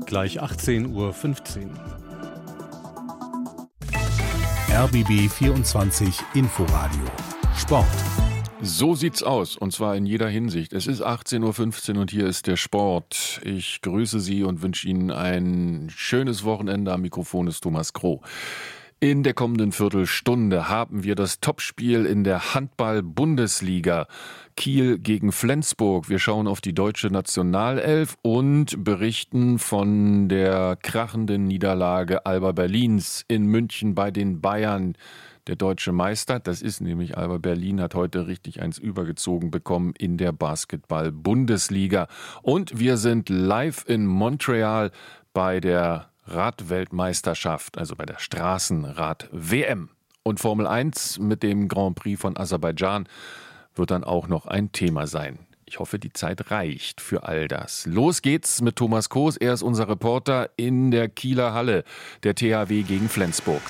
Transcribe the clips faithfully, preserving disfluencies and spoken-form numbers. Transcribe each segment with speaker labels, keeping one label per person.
Speaker 1: gleich achtzehn Uhr fünfzehn.
Speaker 2: R B B vierundzwanzig Inforadio Sport.
Speaker 3: So sieht's aus, und zwar in jeder Hinsicht. Es ist achtzehn Uhr fünfzehn und hier ist der Sport. Ich grüße Sie und wünsche Ihnen ein schönes Wochenende. Am Mikrofon ist Thomas Kroh. In der kommenden Viertelstunde haben wir das Topspiel in der Handball-Bundesliga. Kiel gegen Flensburg. Wir schauen auf die deutsche Nationalelf und berichten von der krachenden Niederlage Alba Berlins in München bei den Bayern. Der deutsche Meister, das ist nämlich Alba Berlin, hat heute richtig eins übergezogen bekommen in der Basketball-Bundesliga. Und wir sind live in Montreal bei der Radweltmeisterschaft, also bei der Straßenrad-W M. Und Formel eins mit dem Grand Prix von Aserbaidschan wird dann auch noch ein Thema sein. Ich hoffe, die Zeit reicht für all das. Los geht's mit Thomas Koos. Er ist unser Reporter in der Kieler Halle, der T H W gegen Flensburg.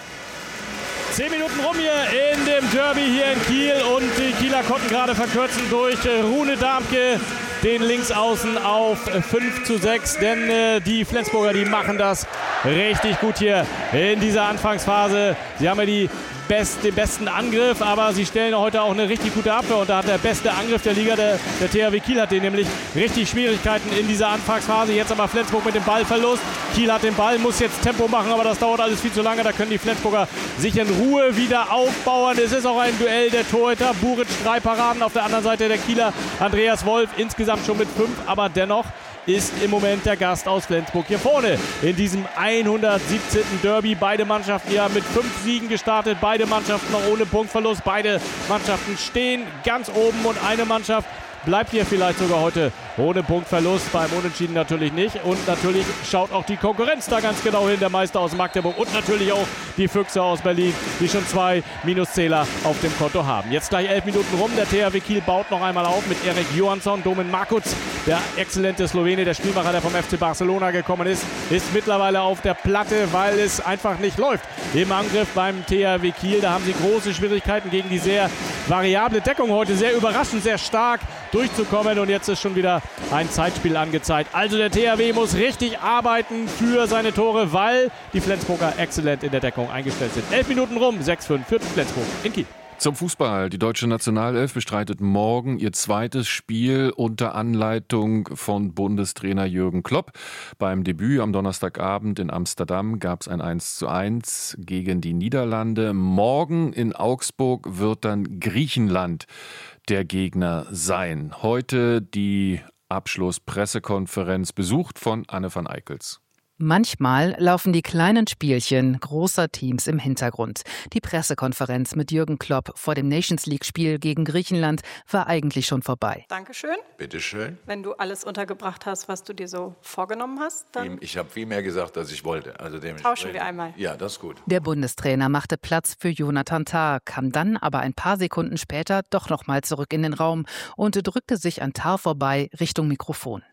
Speaker 4: Zehn Minuten rum hier in dem Derby hier in Kiel und die Kieler konnten gerade verkürzen durch Rune Darmke, den Linksaußen auf fünf zu sechs, denn äh, die Flensburger, die machen das richtig gut hier in dieser Anfangsphase. Sie haben ja die Best, den besten Angriff, aber sie stellen heute auch eine richtig gute Abwehr und da hat der beste Angriff der Liga, der, der T H W Kiel hat den nämlich richtig Schwierigkeiten in dieser Anfangsphase. Jetzt aber Flensburg mit dem Ballverlust. Kiel hat den Ball, muss jetzt Tempo machen, aber das dauert alles viel zu lange. Da können die Flensburger sich in Ruhe wieder aufbauen. Es ist auch ein Duell der Torhüter. Buric drei Paraden, auf der anderen Seite der Kieler Andreas Wolf insgesamt schon mit fünf, aber dennoch ist im Moment der Gast aus Flensburg hier vorne in diesem hundertsiebzehnten Derby. Beide Mannschaften ja mit fünf Siegen gestartet, beide Mannschaften noch ohne Punktverlust. Beide Mannschaften stehen ganz oben und eine Mannschaft bleibt hier vielleicht sogar heute ohne Punktverlust, beim Unentschieden natürlich nicht. Und natürlich schaut auch die Konkurrenz da ganz genau hin, der Meister aus Magdeburg und natürlich auch die Füchse aus Berlin, die schon zwei Minuszähler auf dem Konto haben. Jetzt gleich elf Minuten rum, der T H W Kiel baut noch einmal auf mit Erik Johansson. Domen Makuc, der exzellente Slowene, der Spielmacher, der vom F C Barcelona gekommen ist, ist mittlerweile auf der Platte, weil es einfach nicht läuft im Angriff beim T H W Kiel. Da haben sie große Schwierigkeiten gegen die sehr variable Deckung heute, sehr überraschend, sehr stark durchzukommen und jetzt ist schon wieder ein Zeitspiel angezeigt. Also der T H W muss richtig arbeiten für seine Tore, weil die Flensburger exzellent in der Deckung eingestellt sind. Elf Minuten rum, sechs fünf für Flensburg in Kiel.
Speaker 3: Zum Fußball. Die deutsche Nationalelf bestreitet morgen ihr zweites Spiel unter Anleitung von Bundestrainer Jürgen Klopp. Beim Debüt am Donnerstagabend in Amsterdam gab es ein eins zu eins gegen die Niederlande. Morgen in Augsburg wird dann Griechenland der Gegner sein. Heute die Abschlusspressekonferenz besucht von Anne van Eickels.
Speaker 5: Manchmal laufen die kleinen Spielchen großer Teams im Hintergrund. Die Pressekonferenz mit Jürgen Klopp vor dem Nations-League-Spiel gegen Griechenland war eigentlich schon vorbei.
Speaker 6: Dankeschön.
Speaker 7: Bitteschön.
Speaker 6: Wenn du alles untergebracht hast, was du dir so vorgenommen hast, dann...
Speaker 7: Ich habe viel mehr gesagt, als ich wollte. Also
Speaker 6: tauschen wir einmal.
Speaker 7: Ja, das ist gut.
Speaker 5: Der Bundestrainer machte Platz für Jonathan Tah, kam dann aber ein paar Sekunden später doch noch mal zurück in den Raum und drückte sich an Tah vorbei Richtung Mikrofon.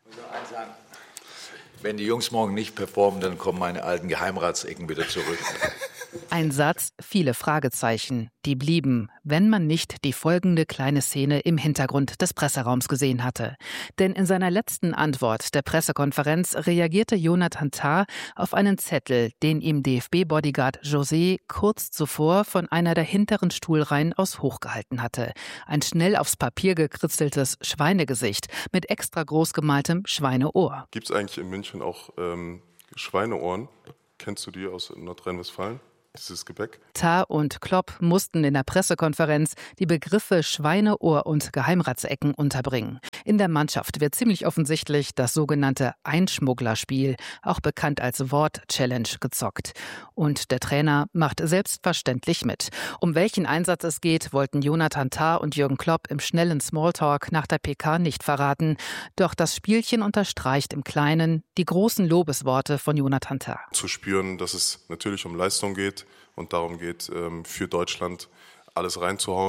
Speaker 7: Wenn die Jungs morgen nicht performen, dann kommen meine alten Geheimratsecken wieder zurück.
Speaker 5: Ein Satz, viele Fragezeichen, die blieben, wenn man nicht die folgende kleine Szene im Hintergrund des Presseraums gesehen hatte. Denn in seiner letzten Antwort der Pressekonferenz reagierte Jonathan Tah auf einen Zettel, den ihm D F B-Bodyguard José kurz zuvor von einer der hinteren Stuhlreihen aus hochgehalten hatte. Ein schnell aufs Papier gekritzeltes Schweinegesicht mit extra groß gemaltem Schweineohr.
Speaker 8: Gibt es eigentlich in München auch ähm, Schweineohren? Kennst du die aus Nordrhein-Westfalen? Dieses Gebäck.
Speaker 5: Tah und Klopp mussten in der Pressekonferenz die Begriffe Schweineohr und Geheimratsecken unterbringen. In der Mannschaft wird ziemlich offensichtlich das sogenannte Einschmugglerspiel, auch bekannt als Wort-Challenge, gezockt. Und der Trainer macht selbstverständlich mit. Um welchen Einsatz es geht, wollten Jonathan Tah und Jürgen Klopp im schnellen Smalltalk nach der P K nicht verraten. Doch das Spielchen unterstreicht im Kleinen die großen Lobesworte von Jonathan Tah.
Speaker 8: Zu spüren, dass es natürlich um Leistung geht und darum geht, für Deutschland alles reinzuhauen.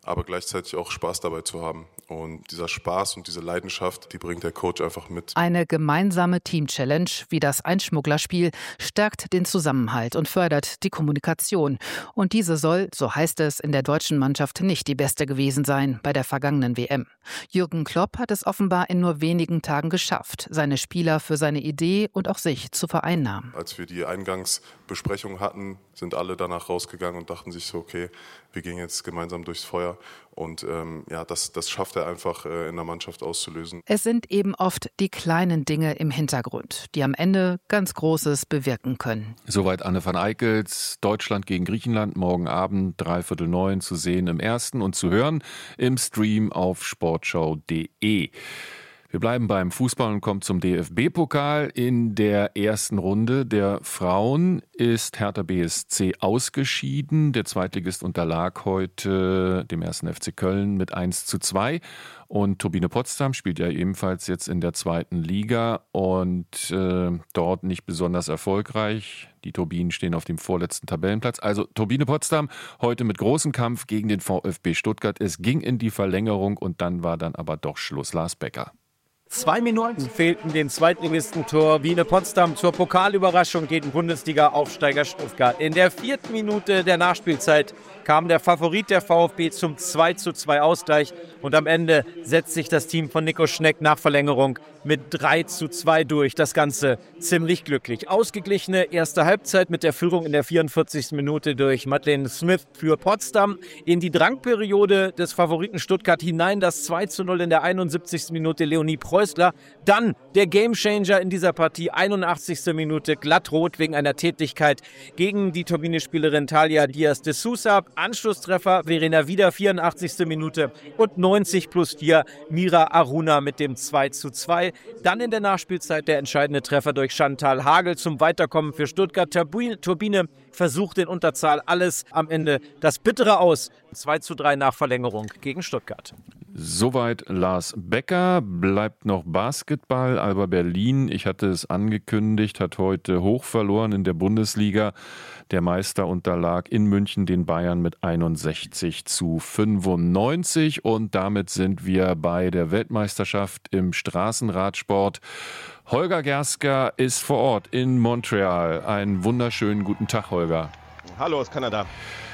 Speaker 8: aber gleichzeitig auch Spaß dabei zu haben. Und dieser Spaß und diese Leidenschaft, die bringt der Coach einfach mit.
Speaker 5: Eine gemeinsame Team-Challenge wie das Einschmugglerspiel stärkt den Zusammenhalt und fördert die Kommunikation. Und diese soll, so heißt es, in der deutschen Mannschaft nicht die beste gewesen sein bei der vergangenen W M. Jürgen Klopp hat es offenbar in nur wenigen Tagen geschafft, seine Spieler für seine Idee und auch sich zu vereinnahmen.
Speaker 8: Als wir die Eingangsbesprechung hatten, sind alle danach rausgegangen und dachten sich so, okay, wir gehen jetzt gemeinsam durchs Feuer. Und ähm, ja, das, das schafft er einfach äh, in der Mannschaft auszulösen.
Speaker 5: Es sind eben oft die kleinen Dinge im Hintergrund, die am Ende ganz Großes bewirken können.
Speaker 3: Soweit Anne van Eickels. Deutschland gegen Griechenland, morgen Abend, dreiviertel neun, zu sehen im Ersten und zu hören im Stream auf sportschau punkt de. Wir bleiben beim Fußball und kommen zum D F B-Pokal. In der ersten Runde der Frauen ist Hertha B S C ausgeschieden. Der Zweitligist unterlag heute dem ersten F C Köln mit eins zu zwei. Und Turbine Potsdam spielt ja ebenfalls jetzt in der zweiten Liga und äh, dort nicht besonders erfolgreich. Die Turbinen stehen auf dem vorletzten Tabellenplatz. Also Turbine Potsdam heute mit großem Kampf gegen den VfB Stuttgart. Es ging in die Verlängerung und dann war dann aber doch Schluss. Lars Becker.
Speaker 9: Zwei Minuten fehlten dem Zweitligisten Turbine Potsdam zur Pokalüberraschung gegen Bundesliga-Aufsteiger Stuttgart. In der vierten Minute der Nachspielzeit kam der Favorit der VfB zum zwei zu zwei Ausgleich und am Ende setzt sich das Team von Nico Schneck nach Verlängerung mit drei zu zwei durch. Das Ganze ziemlich glücklich. Ausgeglichene erste Halbzeit mit der Führung in der vierundvierzigsten Minute durch Madeleine Smith für Potsdam. In die Drangperiode des Favoriten Stuttgart hinein das zwei zu null in der einundsiebzigsten Minute Leonie Preußler. Dann der Gamechanger in dieser Partie, einundachtzigste Minute, glattrot wegen einer Tätlichkeit gegen die Turbine-Spielerin Thalia Diaz de Sousa. Anschlusstreffer Verena Wieder, vierundachtzigste Minute und neunzig plus vier Mira Aruna mit dem zwei zu zwei. Dann in der Nachspielzeit der entscheidende Treffer durch Chantal Hagel zum Weiterkommen für Stuttgart. Turbine versucht in Unterzahl alles, am Ende das bittere Aus. zwei zu drei nach Verlängerung gegen Stuttgart.
Speaker 3: Soweit Lars Becker. Bleibt noch Basketball. Alba Berlin, ich hatte es angekündigt, hat heute hoch verloren in der Bundesliga. Der Meister unterlag in München den Bayern mit einundsechzig zu fünfundneunzig. Und damit sind wir bei der Weltmeisterschaft im Straßenradsport. Holger Gersker ist vor Ort in Montreal. Einen wunderschönen guten Tag, Holger.
Speaker 10: Hallo aus Kanada.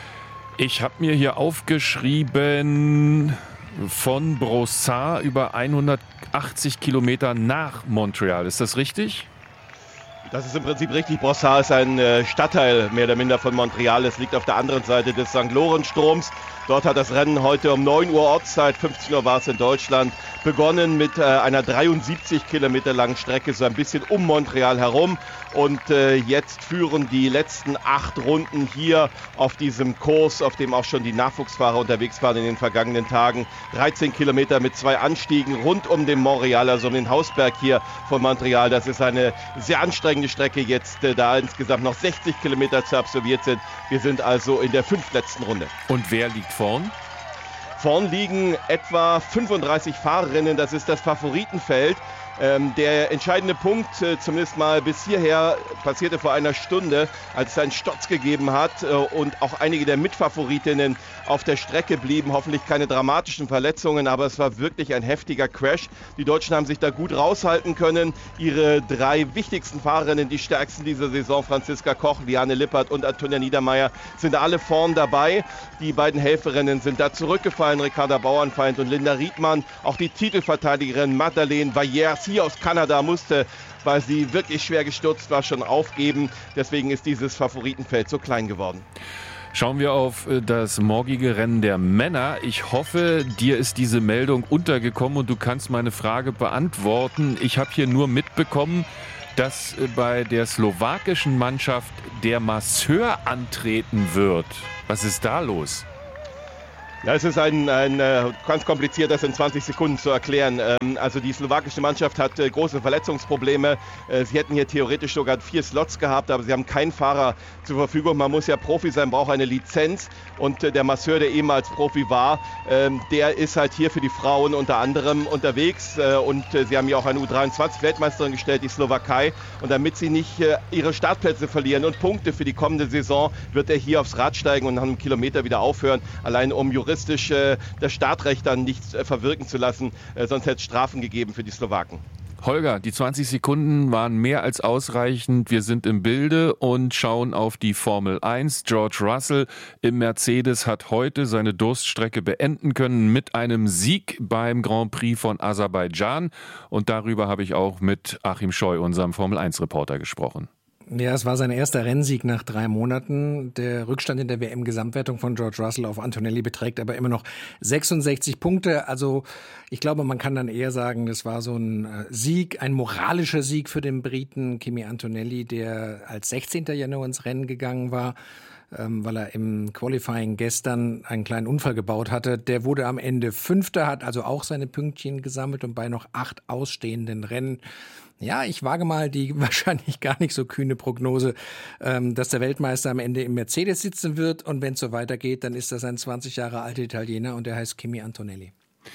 Speaker 3: Ich habe mir hier aufgeschrieben, von Brossard über hundertachtzig Kilometer nach Montreal. Ist das richtig?
Speaker 10: Das ist im Prinzip richtig. Brossard ist ein Stadtteil mehr oder minder von Montreal. Es liegt auf der anderen Seite des Sankt Lorenz-Stroms. Dort hat das Rennen heute um neun Uhr Ortszeit, fünfzehn Uhr war es in Deutschland, begonnen mit äh, einer dreiundsiebzig Kilometer langen Strecke, so ein bisschen um Montreal herum. Und äh, jetzt führen die letzten acht Runden hier auf diesem Kurs, auf dem auch schon die Nachwuchsfahrer unterwegs waren in den vergangenen Tagen. dreizehn Kilometer mit zwei Anstiegen rund um den Montreal, also um den Hausberg hier von Montreal. Das ist eine sehr anstrengende Strecke jetzt, äh, da insgesamt noch sechzig Kilometer zu absolviert sind. Wir sind also in der fünftletzten Runde.
Speaker 3: Und wer liegt vorn?
Speaker 10: Vorn liegen etwa fünfunddreißig Fahrerinnen, das ist das Favoritenfeld. Ähm, der entscheidende Punkt, äh, zumindest mal bis hierher, passierte vor einer Stunde, als es einen Sturz gegeben hat äh, und auch einige der Mitfavoritinnen auf der Strecke blieben. Hoffentlich keine dramatischen Verletzungen, aber es war wirklich ein heftiger Crash. Die Deutschen haben sich da gut raushalten können. Ihre drei wichtigsten Fahrerinnen, die stärksten dieser Saison, Franziska Koch, Liane Lippert und Antonia Niedermeyer, sind alle vorn dabei. Die beiden Helferinnen sind da zurückgefallen, Ricarda Bauernfeind und Linda Riedmann. Auch die Titelverteidigerin Madeleine Vallers hier aus Kanada musste, weil sie wirklich schwer gestürzt war, schon aufgeben. Deswegen ist dieses Favoritenfeld so klein geworden.
Speaker 3: Schauen wir auf das morgige Rennen der Männer. Ich hoffe, dir ist diese Meldung untergekommen und du kannst meine Frage beantworten. Ich habe hier nur mitbekommen, dass bei der slowakischen Mannschaft der Masseur antreten wird. Was ist da los?
Speaker 10: Ja, es ist ein, ein äh, ganz kompliziert, das in zwanzig Sekunden zu erklären. Ähm, also die slowakische Mannschaft hat äh, große Verletzungsprobleme. Äh, sie hätten hier theoretisch sogar vier Slots gehabt, aber sie haben keinen Fahrer zur Verfügung. Man muss ja Profi sein, braucht eine Lizenz. Und äh, der Masseur, der ehemals Profi war, äh, der ist halt hier für die Frauen unter anderem unterwegs. Äh, und äh, sie haben ja auch eine U dreiundzwanzig-Weltmeisterin gestellt, die Slowakei. Und damit sie nicht äh, ihre Startplätze verlieren und Punkte für die kommende Saison, wird er hier aufs Rad steigen und nach einem Kilometer wieder aufhören. Allein um juristisch äh, das Startrecht dann nicht äh, verwirken zu lassen. Äh, sonst hätte es Strafen gegeben für die Slowaken.
Speaker 3: Holger, die zwanzig Sekunden waren mehr als ausreichend. Wir sind im Bilde und schauen auf die Formel eins. George Russell im Mercedes hat heute seine Durststrecke beenden können mit einem Sieg beim Grand Prix von Aserbaidschan. Und darüber habe ich auch mit Achim Scheu, unserem Formel eins Reporter, gesprochen.
Speaker 11: Ja, es war sein erster Rennsieg nach drei Monaten. Der Rückstand in der W M-Gesamtwertung von George Russell auf Antonelli beträgt aber immer noch sechsundsechzig Punkte. Also ich glaube, man kann dann eher sagen, das war so ein Sieg, ein moralischer Sieg für den Briten Kimi Antonelli, der als sechzehnter ja nur ins Rennen gegangen war, weil er im Qualifying gestern einen kleinen Unfall gebaut hatte. Der wurde am Ende Fünfter, hat also auch seine Pünktchen gesammelt und bei noch acht ausstehenden Rennen, ja, ich wage mal die wahrscheinlich gar nicht so kühne Prognose, dass der Weltmeister am Ende im Mercedes sitzen wird. Und wenn es so weitergeht, dann ist das ein zwanzig Jahre alter Italiener und der heißt Kimi Antonelli.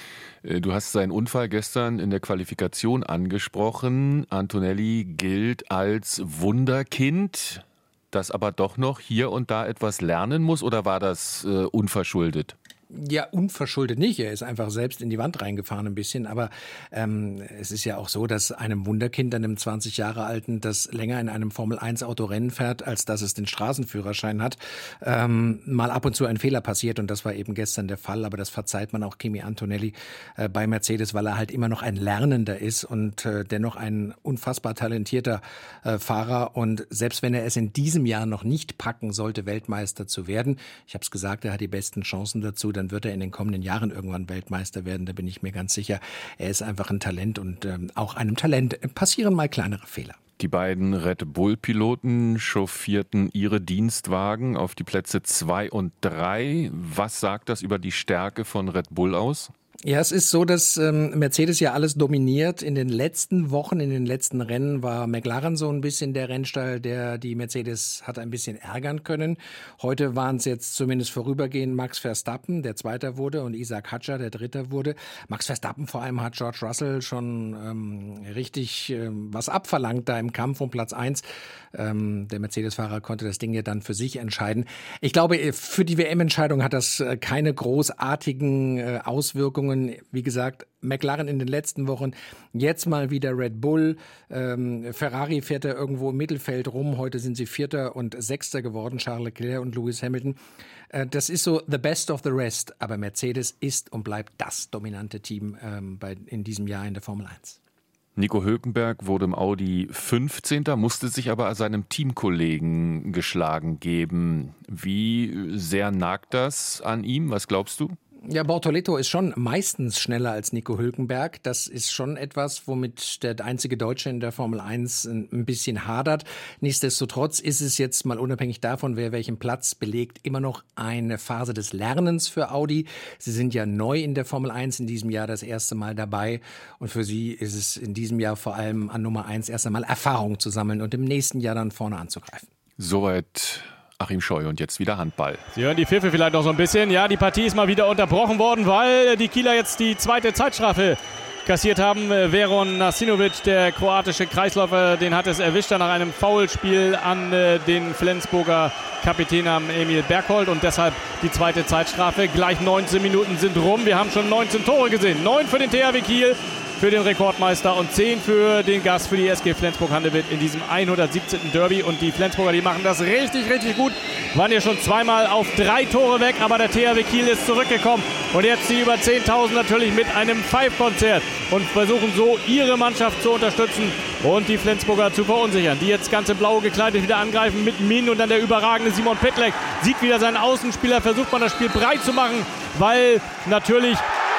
Speaker 3: Du hast seinen Unfall gestern in der Qualifikation angesprochen. Antonelli gilt als Wunderkind, das aber doch noch hier und da etwas lernen muss, oder war das äh, unverschuldet?
Speaker 11: Ja, unverschuldet nicht. Er ist einfach selbst in die Wand reingefahren ein bisschen. Aber ähm, es ist ja auch so, dass einem Wunderkind, einem zwanzig Jahre alten, das länger in einem Formel eins Auto Rennen fährt, als dass es den Straßenführerschein hat, ähm, mal ab und zu ein Fehler passiert. Und das war eben gestern der Fall. Aber das verzeiht man auch Kimi Antonelli äh, bei Mercedes, weil er halt immer noch ein Lernender ist und äh, dennoch ein unfassbar talentierter äh, Fahrer. Und selbst wenn er es in diesem Jahr noch nicht packen sollte, Weltmeister zu werden, ich habe es gesagt, er hat die besten Chancen dazu, dann wird er in den kommenden Jahren irgendwann Weltmeister werden, da bin ich mir ganz sicher. Er ist einfach ein Talent und ähm, auch einem Talent passieren mal kleinere Fehler.
Speaker 3: Die beiden Red Bull-Piloten chauffierten ihre Dienstwagen auf die Plätze zwei und drei. Was sagt das über die Stärke von Red Bull aus?
Speaker 11: Ja, es ist so, dass ähm, Mercedes ja alles dominiert. In den letzten Wochen, in den letzten Rennen war McLaren so ein bisschen der Rennstall, der die Mercedes hat ein bisschen ärgern können. Heute waren es jetzt zumindest vorübergehend Max Verstappen, der Zweiter wurde, und Isaac Hadjar, der Dritter wurde. Max Verstappen vor allem hat George Russell schon ähm, richtig ähm, was abverlangt da im Kampf um Platz eins. Ähm, der Mercedes-Fahrer konnte das Ding ja dann für sich entscheiden. Ich glaube, für die W M-Entscheidung hat das äh, keine großartigen äh, Auswirkungen. Wie gesagt, McLaren in den letzten Wochen, jetzt mal wieder Red Bull. Ähm, Ferrari fährt da irgendwo im Mittelfeld rum. Heute sind sie Vierter und Sechster geworden, Charles Leclerc und Lewis Hamilton. Äh, das ist so the best of the rest. Aber Mercedes ist und bleibt das dominante Team ähm, bei, in diesem Jahr in der Formel eins.
Speaker 3: Nico Hülkenberg wurde im Audi fünfzehnter, musste sich aber seinem Teamkollegen geschlagen geben. Wie sehr nagt das an ihm? Was glaubst du?
Speaker 11: Ja, Bortoleto ist schon meistens schneller als Nico Hülkenberg. Das ist schon etwas, womit der einzige Deutsche in der Formel eins ein bisschen hadert. Nichtsdestotrotz ist es jetzt mal unabhängig davon, wer welchen Platz belegt, immer noch eine Phase des Lernens für Audi. Sie sind ja neu in der Formel eins in diesem Jahr das erste Mal dabei. Und für sie ist es in diesem Jahr vor allem an Nummer eins erst einmal Erfahrung zu sammeln und im nächsten Jahr dann vorne anzugreifen.
Speaker 3: Soweit Achim Scheu und jetzt wieder Handball.
Speaker 4: Sie hören die Pfiffe vielleicht noch so ein bisschen. Ja, die Partie ist mal wieder unterbrochen worden, weil die Kieler jetzt die zweite Zeitstrafe kassiert haben. Veron Nasinovic, der kroatische Kreisläufer, den hat es erwischt nach einem Foulspiel an äh, den Flensburger Kapitän Emil Berghold und deshalb die zweite Zeitstrafe. Gleich neunzehn Minuten sind rum. Wir haben schon neunzehn Tore gesehen. neun für den T H W Kiel, für den Rekordmeister, und zehn für den Gast, für die S G Flensburg-Handewitt in diesem hundertsiebzehnten Derby. Und die Flensburger, die machen das richtig, richtig gut. Waren ja schon zweimal auf drei Tore weg, aber der T H W Kiel ist zurückgekommen. Und jetzt die über zehntausend natürlich mit einem Five-Konzert und versuchen so ihre Mannschaft zu unterstützen und die Flensburger zu verunsichern. Die jetzt ganz in Blau gekleidet wieder angreifen mit Min, und dann der überragende Simon Pitleck sieht wieder seinen Außenspieler, versucht man das Spiel breit zu machen, weil natürlich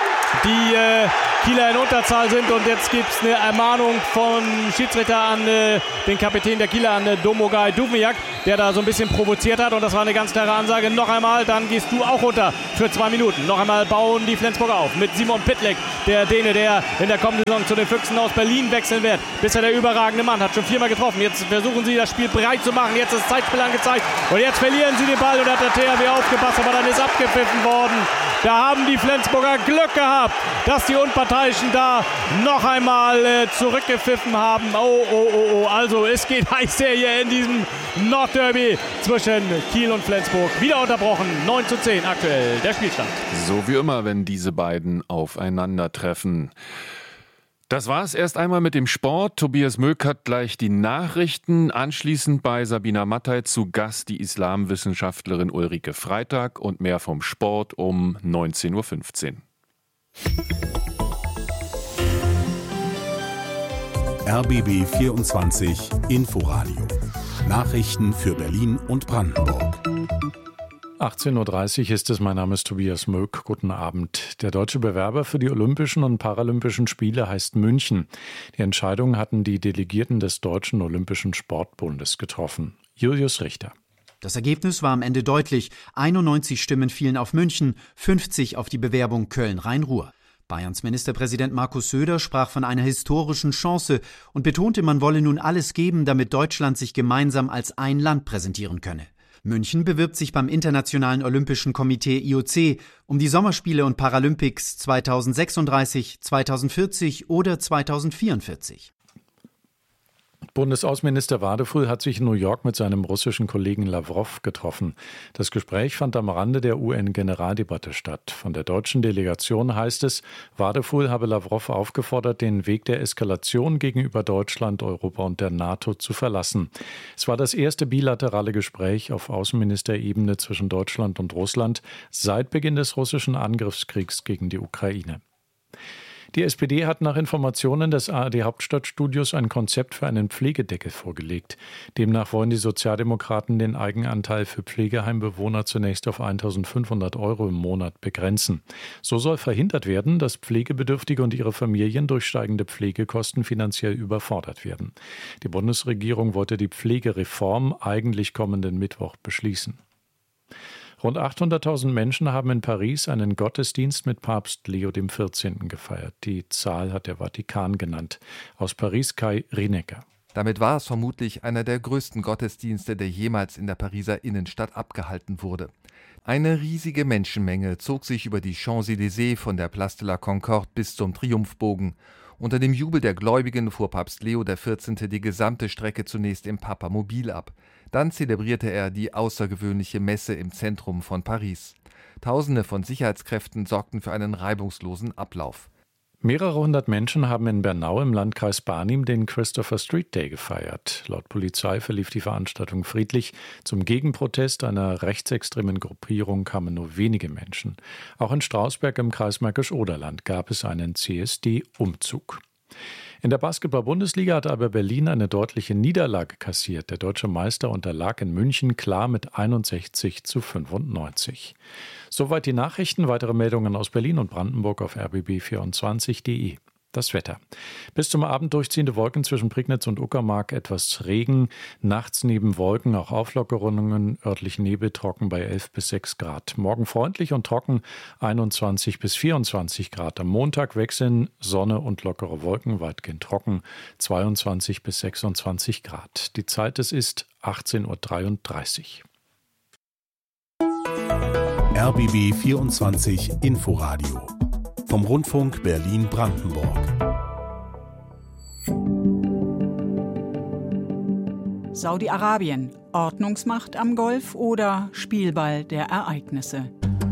Speaker 4: die äh, Kieler in Unterzahl sind. Und jetzt gibt es eine Ermahnung von Schiedsrichter an äh, den Kapitän der Kieler, an äh, Domagoj Duvnjak, der da so ein bisschen provoziert hat. Und das war eine ganz klare Ansage. Noch einmal, dann gehst du auch runter für zwei Minuten. Noch einmal bauen die Flensburger auf mit Simon Pitleck, der Däne, der in der kommenden Saison zu den Füchsen aus Berlin wechseln wird. Bisher der überragende Mann, hat schon viermal getroffen. Jetzt versuchen sie, das Spiel breit zu machen. Jetzt ist das Zeitspiel angezeigt. Und jetzt verlieren sie den Ball, und hat der T H W aufgepasst, aber dann ist abgepfiffen worden. Da haben die Flensburger Glück gehabt, dass die Unparteiischen Parteiischen da noch einmal äh, zurückgepfiffen haben. Oh, oh, oh, oh. Also es geht heiß her hier in diesem Nordderby zwischen Kiel und Flensburg. Wieder unterbrochen. neun zu zehn aktuell der Spielstand.
Speaker 3: So wie immer, wenn diese beiden aufeinandertreffen. Das war es erst einmal mit dem Sport. Tobias Möck hat gleich die Nachrichten. Anschließend bei Sabina Mattei zu Gast die Islamwissenschaftlerin Ulrike Freitag und mehr vom Sport um neunzehn Uhr fünfzehn.
Speaker 2: R B B vierundzwanzig Inforadio. Nachrichten für Berlin und Brandenburg.
Speaker 1: achtzehn Uhr dreißig ist es, mein Name ist Tobias Möck. Guten Abend. Der deutsche Bewerber für die Olympischen und Paralympischen Spiele heißt München. Die Entscheidung hatten die Delegierten des Deutschen Olympischen Sportbundes getroffen. Julius Richter.
Speaker 12: Das Ergebnis war am Ende deutlich. einundneunzig Stimmen fielen auf München, fünfzig auf die Bewerbung Köln-Rhein-Ruhr. Bayerns Ministerpräsident Markus Söder sprach von einer historischen Chance und betonte, man wolle nun alles geben, damit Deutschland sich gemeinsam als ein Land präsentieren könne. München bewirbt sich beim Internationalen Olympischen Komitee I O C um die Sommerspiele und Paralympics zweitausendsechsunddreißig, zweitausendvierzig oder zweitausendvierundvierzig.
Speaker 1: Bundesaußenminister Wadefuhl hat sich in New York mit seinem russischen Kollegen Lavrov getroffen. Das Gespräch fand am Rande der U N-Generaldebatte statt. Von der deutschen Delegation heißt es, Wadefuhl habe Lavrov aufgefordert, den Weg der Eskalation gegenüber Deutschland, Europa und der NATO zu verlassen. Es war das erste bilaterale Gespräch auf Außenministerebene zwischen Deutschland und Russland seit Beginn des russischen Angriffskriegs gegen die Ukraine. Die S P D hat nach Informationen des A R D-Hauptstadtstudios ein Konzept für einen Pflegedeckel vorgelegt. Demnach wollen die Sozialdemokraten den Eigenanteil für Pflegeheimbewohner zunächst auf eintausendfünfhundert Euro im Monat begrenzen. So soll verhindert werden, dass Pflegebedürftige und ihre Familien durch steigende Pflegekosten finanziell überfordert werden. Die Bundesregierung wollte die Pflegereform eigentlich kommenden Mittwoch beschließen. Rund achthunderttausend Menschen haben in Paris einen Gottesdienst mit Papst Leo der vierzehnten gefeiert. Die Zahl hat der Vatikan genannt. Aus Paris Kai Rinecker.
Speaker 13: Damit war es vermutlich einer der größten Gottesdienste, der jemals in der Pariser Innenstadt abgehalten wurde. Eine riesige Menschenmenge zog sich über die Champs-Élysées von der Place de la Concorde bis zum Triumphbogen. Unter dem Jubel der Gläubigen fuhr Papst Leo der vierzehnte die gesamte Strecke zunächst im Papamobil ab. Dann zelebrierte er die außergewöhnliche Messe im Zentrum von Paris. Tausende von Sicherheitskräften sorgten für einen reibungslosen Ablauf.
Speaker 1: Mehrere hundert Menschen haben in Bernau im Landkreis Barnim den Christopher Street Day gefeiert. Laut Polizei verlief die Veranstaltung friedlich. Zum Gegenprotest einer rechtsextremen Gruppierung kamen nur wenige Menschen. Auch in Strausberg im Kreis Märkisch-Oderland gab es einen C S D-Umzug. In der Basketball-Bundesliga hat aber Berlin eine deutliche Niederlage kassiert. Der deutsche Meister unterlag in München klar mit einundsechzig zu fünfundneunzig. Soweit die Nachrichten. Weitere Meldungen aus Berlin und Brandenburg auf r b b vierundzwanzig punkt d e. Das Wetter. Bis zum Abend durchziehende Wolken zwischen Prignitz und Uckermark, etwas Regen. Nachts neben Wolken auch Auflockerungen, örtlich Nebel, trocken bei elf bis sechs Grad. Morgen freundlich und trocken, einundzwanzig bis vierundzwanzig Grad. Am Montag wechseln Sonne und lockere Wolken, weitgehend trocken, zweiundzwanzig bis sechsundzwanzig Grad. Die Zeit, es ist achtzehn Uhr dreiunddreißig.
Speaker 2: R B B vierundzwanzig Inforadio vom Rundfunk Berlin-Brandenburg.
Speaker 14: Saudi-Arabien, Ordnungsmacht am Golf oder Spielball der Ereignisse?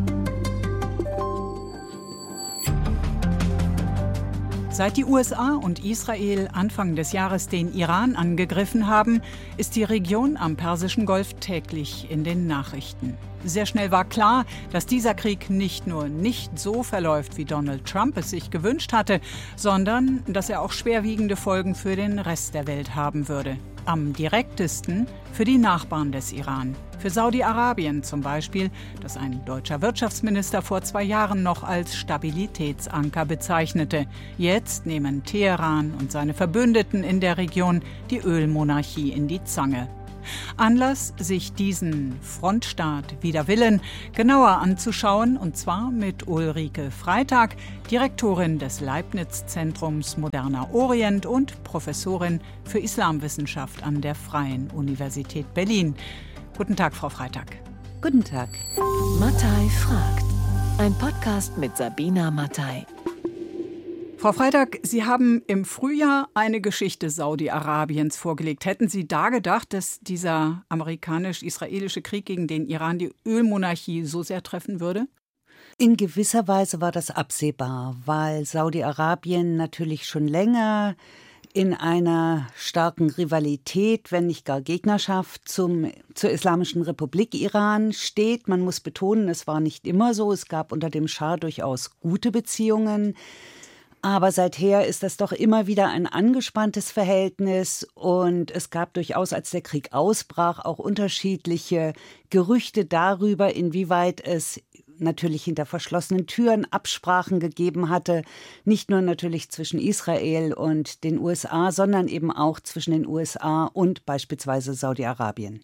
Speaker 14: Seit die U S A und Israel Anfang des Jahres den Iran angegriffen haben, ist die Region am Persischen Golf täglich in den Nachrichten. Sehr schnell war klar, dass dieser Krieg nicht nur nicht so verläuft, wie Donald Trump es sich gewünscht hatte, sondern dass er auch schwerwiegende Folgen für den Rest der Welt haben würde. Am direktesten für die Nachbarn des Iran. Für Saudi-Arabien zum Beispiel, das ein deutscher Wirtschaftsminister vor zwei Jahren noch als Stabilitätsanker bezeichnete. Jetzt nehmen Teheran und seine Verbündeten in der Region die Ölmonarchie in die Zange. Anlass, sich diesen Frontstaat wider Willen genauer anzuschauen, und zwar mit Ulrike Freitag, Direktorin des Leibniz-Zentrums Moderner Orient und Professorin für Islamwissenschaft an der Freien Universität Berlin. Guten Tag, Frau Freitag.
Speaker 15: Guten Tag. Mattei fragt. Ein Podcast mit Sabina Mattei.
Speaker 14: Frau Freitag, Sie haben im Frühjahr eine Geschichte Saudi-Arabiens vorgelegt. Hätten Sie da gedacht, dass dieser amerikanisch-israelische Krieg gegen den Iran die Ölmonarchie so sehr treffen würde?
Speaker 15: In gewisser Weise war das absehbar, weil Saudi-Arabien natürlich schon länger in einer starken Rivalität, wenn nicht gar Gegnerschaft zum, zur Islamischen Republik Iran steht. Man muss betonen, es war nicht immer so. Es gab unter dem Schah durchaus gute Beziehungen. Aber seither ist das doch immer wieder ein angespanntes Verhältnis. Und es gab durchaus, als der Krieg ausbrach, auch unterschiedliche Gerüchte darüber, inwieweit es natürlich hinter verschlossenen Türen Absprachen gegeben hatte, nicht nur natürlich zwischen Israel und den U S A, sondern eben auch zwischen den U S A und beispielsweise Saudi-Arabien.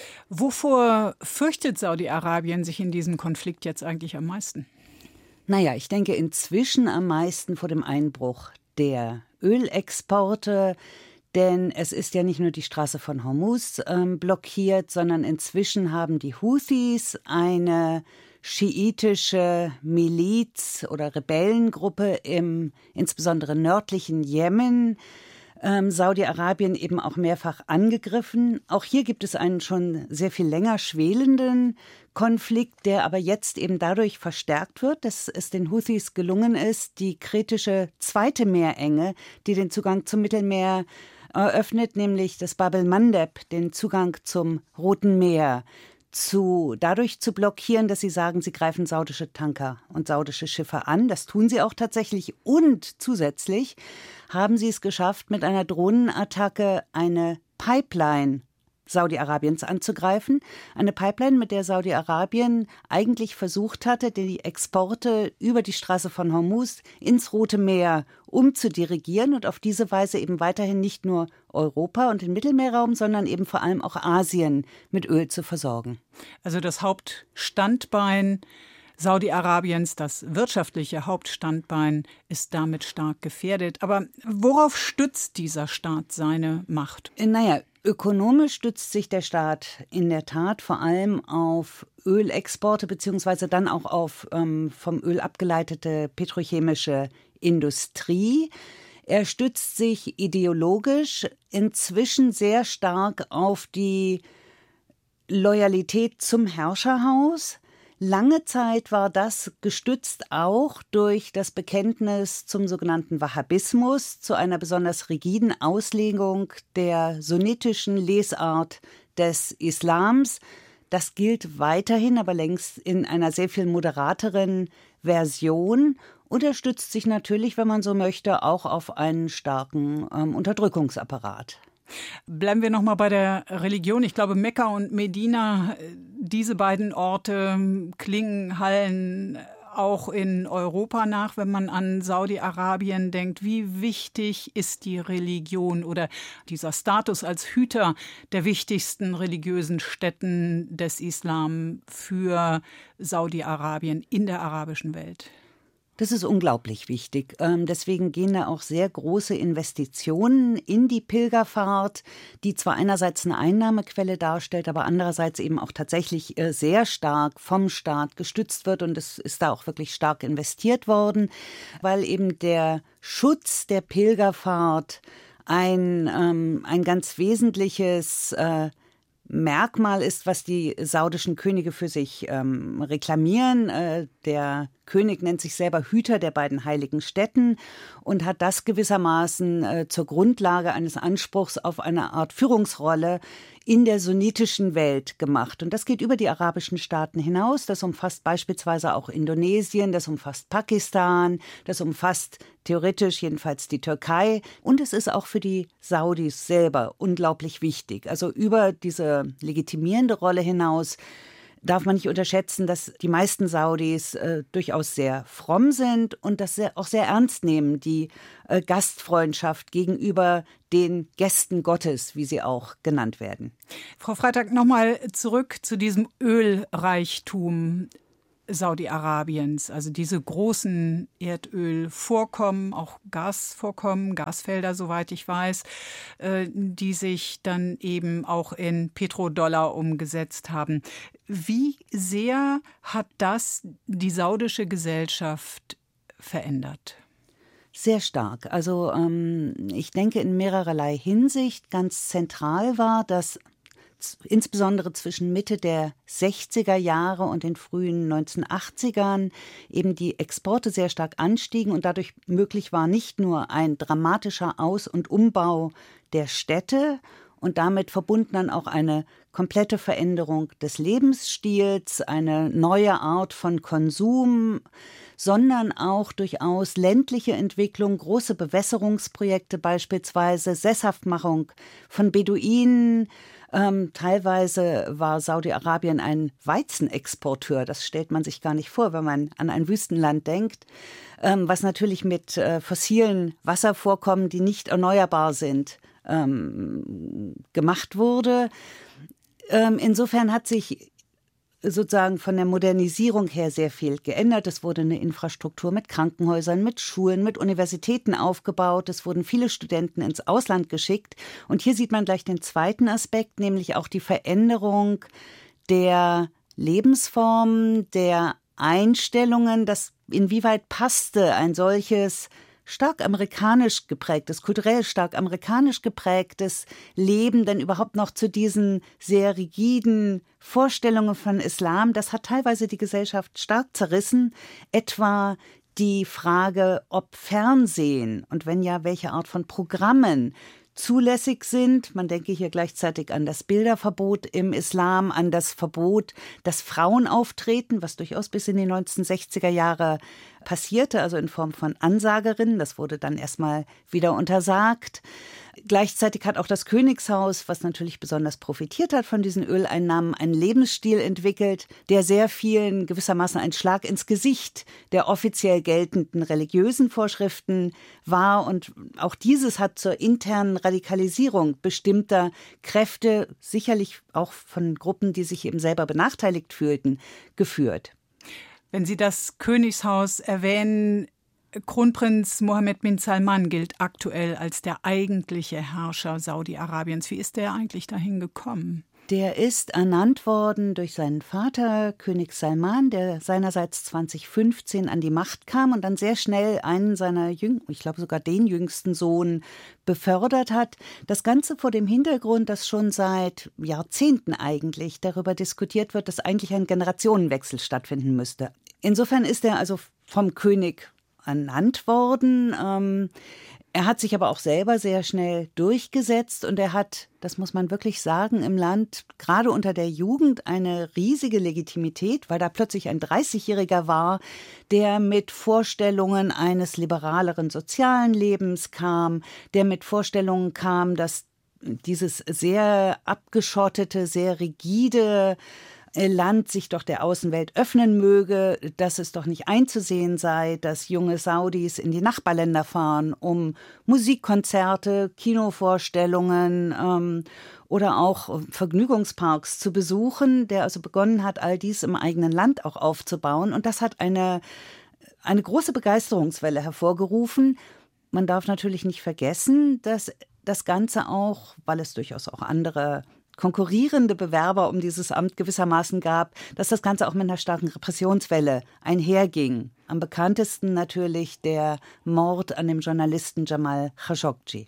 Speaker 14: Wovor fürchtet Saudi-Arabien sich in diesem Konflikt jetzt eigentlich am meisten?
Speaker 15: Naja, ich denke inzwischen am meisten vor dem Einbruch der Ölexporte, denn es ist ja nicht nur die Straße von Hormuz ähm, blockiert, sondern inzwischen haben die Houthis eine schiitische Miliz oder Rebellengruppe im insbesondere nördlichen Jemen, ähm, Saudi-Arabien eben auch mehrfach angegriffen. Auch hier gibt es einen schon sehr viel länger schwelenden Konflikt, der aber jetzt eben dadurch verstärkt wird, dass es den Houthis gelungen ist, die kritische zweite Meerenge, die den Zugang zum Mittelmeer eröffnet, nämlich das Bab el-Mandeb, den Zugang zum Roten Meer, zu, dadurch zu blockieren, dass sie sagen, sie greifen saudische Tanker und saudische Schiffe an. Das tun sie auch tatsächlich. Und zusätzlich haben sie es geschafft, mit einer Drohnenattacke eine Pipeline Saudi-Arabiens anzugreifen. Eine Pipeline, mit der Saudi-Arabien eigentlich versucht hatte, die Exporte über die Straße von Hormuz ins Rote Meer umzudirigieren und auf diese Weise eben weiterhin nicht nur Europa und den Mittelmeerraum, sondern eben vor allem auch Asien mit Öl zu versorgen.
Speaker 14: Also das Hauptstandbein Saudi-Arabiens, das wirtschaftliche Hauptstandbein, ist damit stark gefährdet. Aber worauf stützt dieser Staat seine Macht?
Speaker 15: Naja, ökonomisch stützt sich der Staat in der Tat vor allem auf Ölexporte beziehungsweise dann auch auf ähm, vom Öl abgeleitete petrochemische Industrie. Er stützt sich ideologisch inzwischen sehr stark auf die Loyalität zum Herrscherhaus. Lange Zeit war das gestützt auch durch das Bekenntnis zum sogenannten Wahhabismus, zu einer besonders rigiden Auslegung der sunnitischen Lesart des Islams. Das gilt weiterhin, aber längst in einer sehr viel moderateren Version. Und er stützt sich natürlich, wenn man so möchte, auch auf einen starken ähm, Unterdrückungsapparat.
Speaker 14: Bleiben wir noch mal bei der Religion. Ich glaube, Mekka und Medina, diese beiden Orte klingen, hallen auch in Europa nach, wenn man an Saudi-Arabien denkt. Wie wichtig ist die Religion oder dieser Status als Hüter der wichtigsten religiösen Stätten des Islam für Saudi-Arabien in der arabischen Welt?
Speaker 15: Das ist unglaublich wichtig. Deswegen gehen da auch sehr große Investitionen in die Pilgerfahrt, die zwar einerseits eine Einnahmequelle darstellt, aber andererseits eben auch tatsächlich sehr stark vom Staat gestützt wird. Und es ist da auch wirklich stark investiert worden, weil eben der Schutz der Pilgerfahrt ein, ähm, ein ganz wesentliches äh, Merkmal ist, was die saudischen Könige für sich ähm, reklamieren. Äh, der König nennt sich selber Hüter der beiden heiligen Stätten und hat das gewissermaßen äh, zur Grundlage eines Anspruchs auf eine Art Führungsrolle in der sunnitischen Welt gemacht. Und das geht über die arabischen Staaten hinaus. Das umfasst beispielsweise auch Indonesien, das umfasst Pakistan, das umfasst theoretisch jedenfalls die Türkei. Und es ist auch für die Saudis selber unglaublich wichtig. Also über diese legitimierende Rolle hinaus darf man nicht unterschätzen, dass die meisten Saudis äh, durchaus sehr fromm sind und das sehr, auch sehr ernst nehmen, die äh, Gastfreundschaft gegenüber den Gästen Gottes, wie sie auch genannt werden.
Speaker 14: Frau Freitag, nochmal zurück zu diesem Ölreichtum Saudi-Arabiens, also diese großen Erdölvorkommen, auch Gasvorkommen, Gasfelder, soweit ich weiß, die sich dann eben auch in Petrodollar umgesetzt haben. Wie sehr hat das die saudische Gesellschaft verändert?
Speaker 15: Sehr stark. Also ähm, ich denke in mehrererlei Hinsicht. Ganz zentral war, dass insbesondere zwischen Mitte der sechziger Jahre und den frühen neunzehnhundertachtzigern eben die Exporte sehr stark anstiegen und dadurch möglich war nicht nur ein dramatischer Aus- und Umbau der Städte und damit verbunden dann auch eine komplette Veränderung des Lebensstils, eine neue Art von Konsum, sondern auch durchaus ländliche Entwicklung, große Bewässerungsprojekte beispielsweise, Sesshaftmachung von Beduinen. Ähm, teilweise war Saudi-Arabien ein Weizenexporteur. Das stellt man sich gar nicht vor, wenn man an ein Wüstenland denkt, ähm, was natürlich mit äh, fossilen Wasservorkommen, die nicht erneuerbar sind, ähm, gemacht wurde. Ähm, insofern hat sich sozusagen von der Modernisierung her sehr viel geändert. Es wurde eine Infrastruktur mit Krankenhäusern, mit Schulen, mit Universitäten aufgebaut. Es wurden viele Studenten ins Ausland geschickt. Und hier sieht man gleich den zweiten Aspekt, nämlich auch die Veränderung der Lebensformen, der Einstellungen. Das inwieweit passte ein solches stark amerikanisch geprägtes, kulturell stark amerikanisch geprägtes Leben denn überhaupt noch zu diesen sehr rigiden Vorstellungen von Islam? Das hat teilweise die Gesellschaft stark zerrissen, etwa die Frage, ob Fernsehen und wenn ja, welche Art von Programmen zulässig sind. Man denke hier gleichzeitig an das Bilderverbot im Islam, an das Verbot, dass Frauen auftreten, was durchaus bis in die neunzehnhundertsechziger Jahre passierte, also in Form von Ansagerinnen. Das wurde dann erstmal wieder untersagt. Gleichzeitig hat auch das Königshaus, was natürlich besonders profitiert hat von diesen Öleinnahmen, einen Lebensstil entwickelt, der sehr vielen gewissermaßen ein Schlag ins Gesicht der offiziell geltenden religiösen Vorschriften war. Und auch dieses hat zur internen Radikalisierung bestimmter Kräfte, sicherlich auch von Gruppen, die sich eben selber benachteiligt fühlten, geführt.
Speaker 14: Wenn Sie das Königshaus erwähnen, Kronprinz Mohammed bin Salman gilt aktuell als der eigentliche Herrscher Saudi-Arabiens. Wie ist der eigentlich dahin gekommen?
Speaker 15: Der ist ernannt worden durch seinen Vater, König Salman, der seinerseits zweitausendfünfzehn an die Macht kam und dann sehr schnell einen seiner jüngsten, ich glaube sogar den jüngsten Sohn, befördert hat. Das Ganze vor dem Hintergrund, dass schon seit Jahrzehnten eigentlich darüber diskutiert wird, dass eigentlich ein Generationenwechsel stattfinden müsste. Insofern ist er also vom König ernannt worden. Ähm, er hat sich aber auch selber sehr schnell durchgesetzt und er hat, das muss man wirklich sagen, im Land gerade unter der Jugend eine riesige Legitimität, weil da plötzlich ein dreißigjähriger war, der mit Vorstellungen eines liberaleren sozialen Lebens kam, der mit Vorstellungen kam, dass dieses sehr abgeschottete, sehr rigide Land sich doch der Außenwelt öffnen möge, dass es doch nicht einzusehen sei, dass junge Saudis in die Nachbarländer fahren, um Musikkonzerte, Kinovorstellungen ähm, oder auch Vergnügungsparks zu besuchen, der also begonnen hat, all dies im eigenen Land auch aufzubauen. Und das hat eine, eine große Begeisterungswelle hervorgerufen. Man darf natürlich nicht vergessen, dass das Ganze auch, weil es durchaus auch andere konkurrierende Bewerber um dieses Amt gewissermaßen gab, dass das Ganze auch mit einer starken Repressionswelle einherging. Am bekanntesten natürlich der Mord an dem Journalisten Jamal Khashoggi.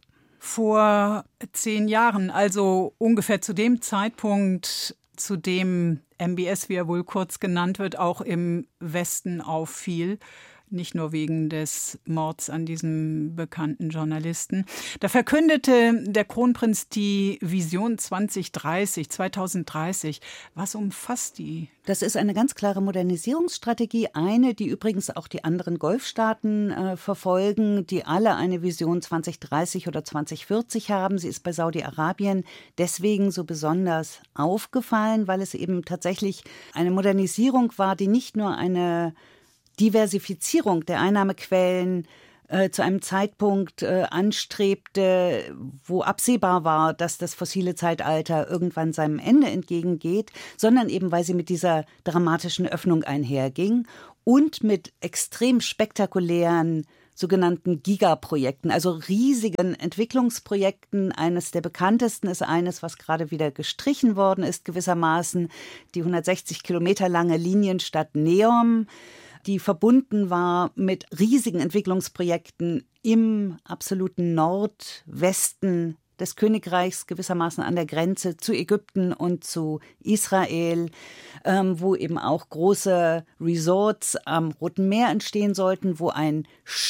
Speaker 14: Vor zehn Jahren, also ungefähr zu dem Zeitpunkt, zu dem M B S, wie er wohl kurz genannt wird, auch im Westen auffiel, nicht nur wegen des Mords an diesem bekannten Journalisten. Da verkündete der Kronprinz die Vision zwanzig dreißig, zweitausenddreißig. Was umfasst die?
Speaker 15: Das ist eine ganz klare Modernisierungsstrategie, eine, die übrigens auch die anderen Golfstaaten äh, verfolgen, die alle eine Vision zwanzig dreißig oder zwanzig vierzig haben. Sie ist bei Saudi-Arabien deswegen so besonders aufgefallen, weil es eben tatsächlich eine Modernisierung war, die nicht nur eine Diversifizierung der Einnahmequellen äh, zu einem Zeitpunkt äh, anstrebte, wo absehbar war, dass das fossile Zeitalter irgendwann seinem Ende entgegengeht, sondern eben, weil sie mit dieser dramatischen Öffnung einherging und mit extrem spektakulären sogenannten Gigaprojekten, also riesigen Entwicklungsprojekten. Eines der bekanntesten ist eines, was gerade wieder gestrichen worden ist, gewissermaßen die hundertsechzig Kilometer lange Linienstadt Neom. die verbunden war mit riesigen Entwicklungsprojekten im absoluten Nordwesten des Königreichs, gewissermaßen an der Grenze zu Ägypten und zu Israel, ähm, wo eben auch große Resorts am Roten Meer entstehen sollten, wo ein